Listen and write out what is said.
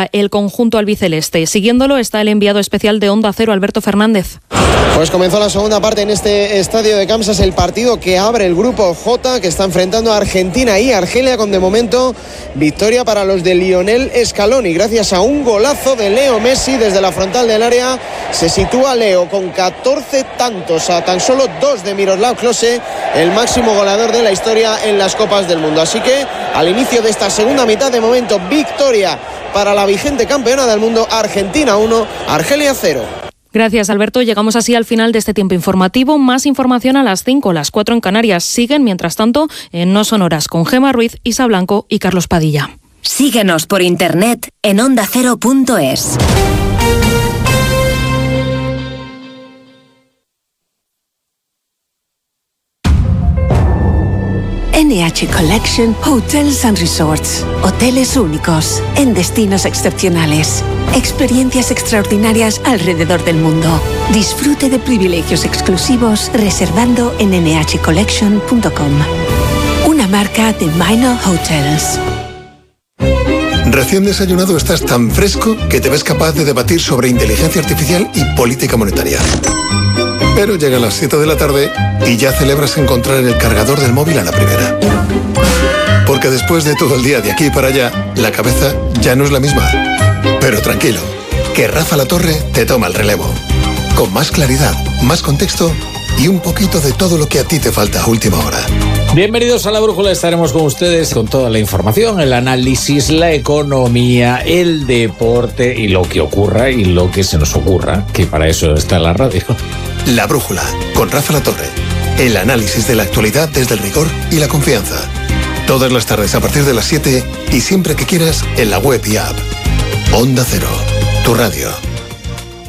para el conjunto albiceleste. Siguiéndolo está el enviado especial de Onda Cero, Alberto Fernández. Pues comenzó la segunda parte en este estadio de Kansas, el partido que abre el grupo J, que está enfrentando a Argentina y Argelia, con de momento victoria para los de Lionel Scaloni. Gracias a un golazo de Leo Messi desde la frontal del área, se sitúa Leo con 14 tantos, a tan solo 2 de Miroslav Klose, el máximo goleador de la historia en las Copas del Mundo. Así que al inicio de esta segunda mitad, de momento victoria para la vigente campeona del mundo, Argentina 1, Argelia 0. Gracias, Alberto. Llegamos así al final de este tiempo informativo. Más información a las 5, las 4 en Canarias. Siguen, mientras tanto, en No Sonoras con Gema Ruiz, Isa Blanco y Carlos Padilla. Síguenos por internet en ondacero.es. NH Collection Hotels and Resorts. Hoteles únicos, en destinos excepcionales. Experiencias extraordinarias alrededor del mundo. Disfrute de privilegios exclusivos reservando en nhcollection.com. Una marca de Minor Hotels. Recién desayunado estás tan fresco que te ves capaz de debatir sobre inteligencia artificial y política monetaria. Pero llegan las 7 de la tarde y ya celebras encontrar el cargador del móvil a la primera. Porque después de todo el día de aquí para allá, la cabeza ya no es la misma. Pero tranquilo, que Rafa La Torre te toma el relevo. Con más claridad, más contexto y un poquito de todo lo que a ti te falta a última hora. Bienvenidos a La Brújula, estaremos con ustedes con toda la información, el análisis, la economía, el deporte y lo que ocurra y lo que se nos ocurra, que para eso está la radio. La Brújula, con Rafa La Torre. El análisis de la actualidad desde el rigor y la confianza. Todas las tardes a partir de las 7 y siempre que quieras en la web y app. Onda Cero, tu radio.